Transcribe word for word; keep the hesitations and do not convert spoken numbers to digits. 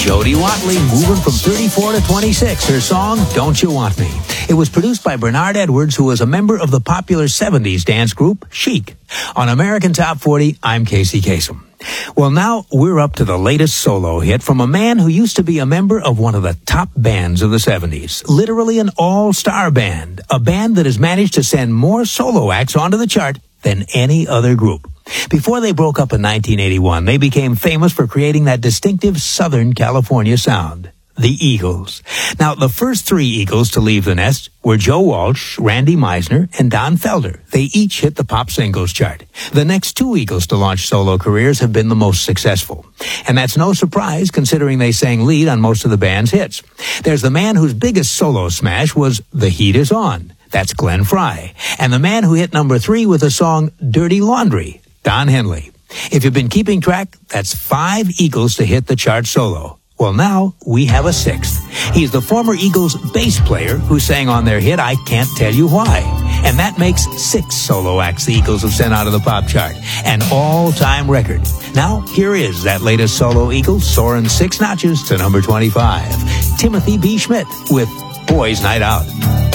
Jody Watley moving from thirty-four to twenty-six. Her song, Don't You Want Me. It was produced by Bernard Edwards, who was a member of the popular seventies dance group Chic. On American Top forty, I'm Casey Kasem. Well, now we're up to the latest solo hit from a man who used to be a member of one of the top bands of the seventies. Literally an all-star band. A band that has managed to send more solo acts onto the chart than any other group. Before they broke up in nineteen eighty-one, they became famous for creating that distinctive Southern California sound. The Eagles. Now, the first three Eagles to leave the nest were Joe Walsh, Randy Meisner, and Don Felder. They each hit the pop singles chart. The next two Eagles to launch solo careers have been the most successful. And that's no surprise, considering they sang lead on most of the band's hits. There's the man whose biggest solo smash was The Heat Is On. That's Glenn Frey. And the man who hit number three with the song Dirty Laundry, Don Henley. If you've been keeping track, that's five Eagles to hit the chart solo. Well, now we have a sixth. He's the former Eagles bass player who sang on their hit, I Can't Tell You Why. And that makes six solo acts the Eagles have sent out of the pop chart. An all-time record. Now, here is that latest solo Eagle soaring six notches to number twenty-five. Timothy B. Schmidt with Boys Night Out.